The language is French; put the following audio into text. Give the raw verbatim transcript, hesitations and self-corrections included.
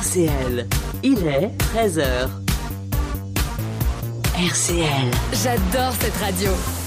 C L. Il est treize heures. R C L. J'adore cette radio.